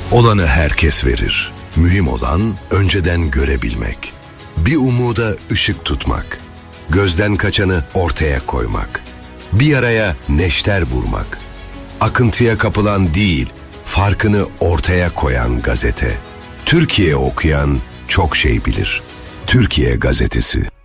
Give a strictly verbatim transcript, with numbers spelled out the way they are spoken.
Olanı herkes verir. Mühim olan önceden görebilmek. Bir umuda ışık tutmak. Gözden kaçanı ortaya koymak. Bir yaraya neşter vurmak. Akıntıya kapılan değil, farkını ortaya koyan gazete. Türkiye okuyan çok şey bilir. Türkiye Gazetesi.